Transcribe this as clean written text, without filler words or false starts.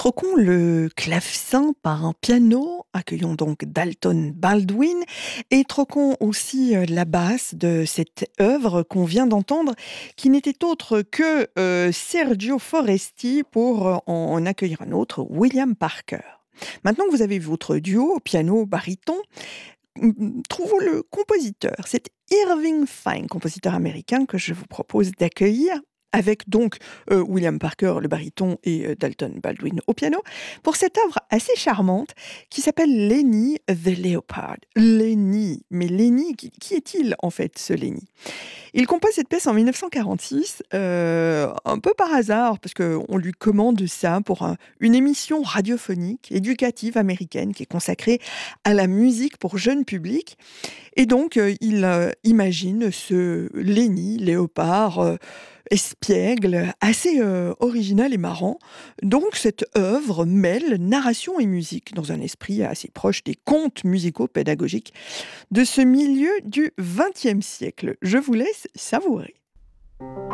Troquons le clavecin par un piano, accueillons donc Dalton Baldwin, et troquons aussi la basse de cette œuvre qu'on vient d'entendre, qui n'était autre que Sergio Foresti pour en accueillir un autre, William Parker. Maintenant que vous avez votre duo, piano-baryton, trouvons le compositeur. C'est Irving Fine, compositeur américain, que je vous propose d'accueillir avec donc William Parker, le baryton, et Dalton Baldwin au piano, pour cette œuvre assez charmante qui s'appelle Lenny the Leopard. Lenny, mais Lenny, qui est-il en fait, ce Lenny ? Il compose cette pièce en 1946, un peu par hasard, parce qu'on lui commande ça pour une émission radiophonique, éducative américaine, qui est consacrée à la musique pour jeunes publics. Et donc, il imagine ce Lenny, léopard, espiègle, assez original et marrant. Donc, cette œuvre mêle narration et musique dans un esprit assez proche des contes musicaux pédagogiques de ce milieu du XXe siècle. Je vous laisse savourer.